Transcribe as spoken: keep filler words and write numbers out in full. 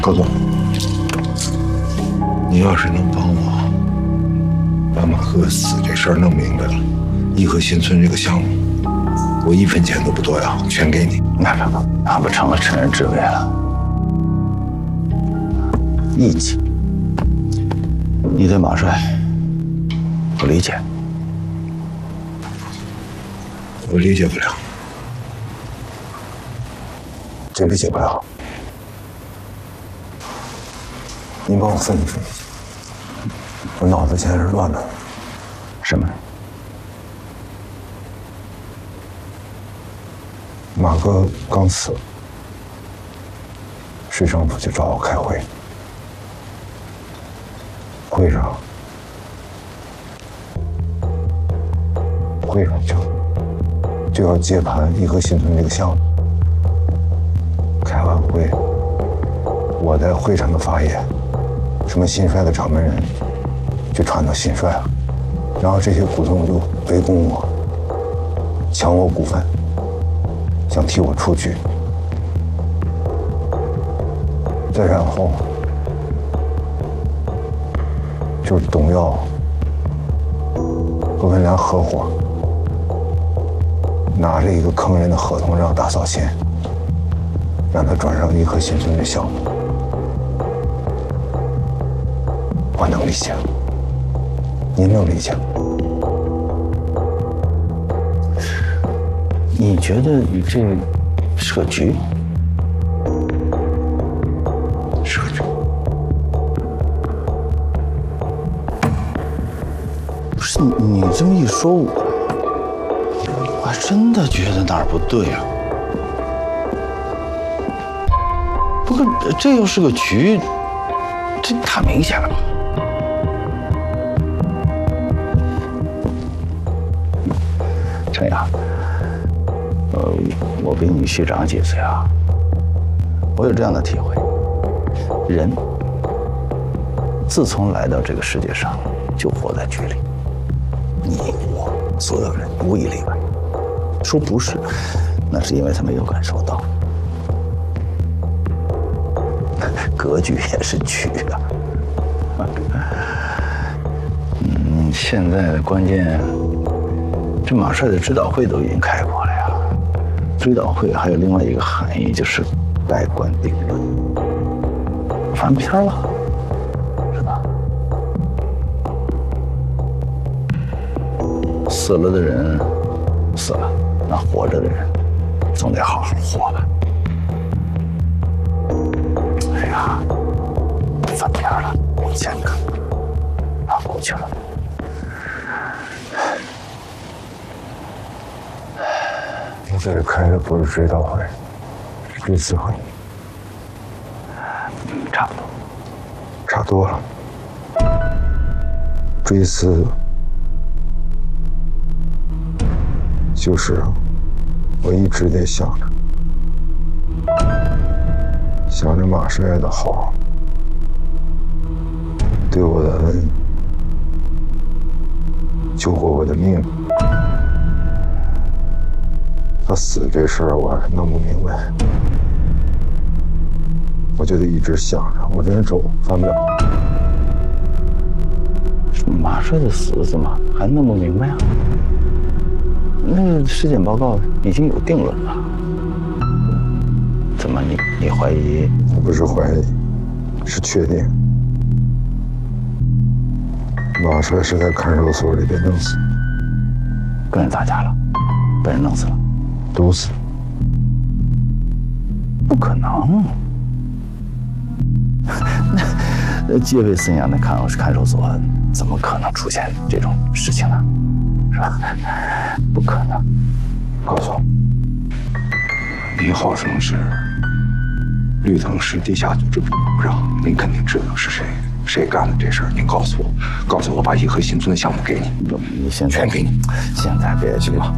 高总，你要是能帮我把马赫死这事儿弄明白了，颐和新村这个项目，我一分钱都不多要，全给你。 那那不那不成了趁人之危了？义气，你对马帅不理解， 我理解不了，真理解不了。您帮我分析分析，我脑子现在是乱的。 什么？ 马哥刚死，市政府就找我开会，会上，会上就就要接盘颐和新村这个项目。开完会，我在会上的发言，什么新帅的掌门人，就传到新帅了，然后这些股东就围攻我，抢我股份。想替我出局，再然后就是董耀和文良合伙拿着一个坑人的合同让大嫂签，让他转让颐和新村的项目。我能理解，您能理解吗？ 你觉得你这是个局？ 是个局。 不是你这么一说，我我还真的觉得哪儿不对啊。不过这又是个局，这太明显了吧？陈阳。呃，我比你虚长几岁啊，我有这样的体会：人自从来到这个世界上，就活在局里。你我所有人无一例外。说不是，那是因为他没有感受到。格局也是局啊。嗯，现在的关键，这马帅的指导会都已经开过了呀。追悼会还有另外一个含义，就是盖棺定论，翻篇了，是吧？死了的人死了，那活着的人总得好好活吧。哎呀，翻篇了，往前看，啊，过去了。 这里开的不是追悼会，是追思会。 差不多， 差多了。追思就是我一直得想着，想着马帅的好，对我的恩，救过我的命。他死这事儿我还是弄不明白，我就得一直想着，我这人轴翻不了。 马帅的死怎么还弄不明白啊？那个尸检报告已经有定论了，怎么你你怀疑？ 我不是怀疑，是确定。马帅是在看守所里被弄死， 跟人打架了，被人弄死了。 毒死？ 不可能！那戒备森严的看看守所，怎么可能出现这种事情呢？是吧？不可能。 高总，您号称是绿藤市地下组织部部长，您肯定知道是谁谁干的这事儿。您告诉我，告诉我，把颐和新村的项目给你， 你现在全给你。 现在别去了。